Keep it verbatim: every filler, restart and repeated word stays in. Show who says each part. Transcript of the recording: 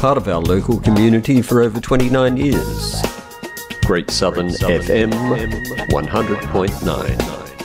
Speaker 1: part of our local community for over twenty-nine years. Great Southern, Great Southern F M one hundred point nine.